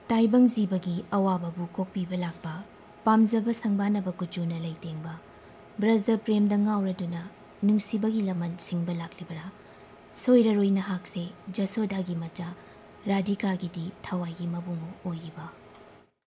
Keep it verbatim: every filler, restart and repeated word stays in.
ताइबंग जीबगी अवाबबु कोकपीबा लाक्पा पामजब संबानब कुचुना लेतेंगबा ब्रज प्रेम दंगाउरदुना नुंसीबगी लमन सिंगबा लाक्लिबरा सोइररोइ नहाकसे जसोदागी मचा राधिकागिदी थवाइगी मबुंगो ओइरिबा।